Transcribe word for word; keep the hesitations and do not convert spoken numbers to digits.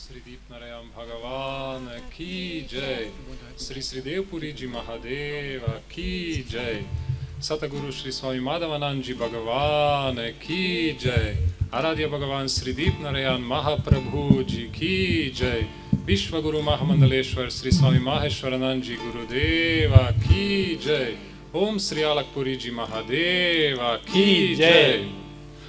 श्री दीप नारायण भगवान की जय। श्री श्री देवपुरी जी महादेव की जय। सतगुरु श्री स्वामी माधवानंद जी भगवान की जय। आराध्य भगवान श्री दीप नारायण महाप्रभु जी की जय। विश्व गुरु महामंडलेश्वर श्री स्वामी माहेश्वरानंद जी गुरुदेव की जय। ओम श्री अलकपुरी जी महादेव की जय।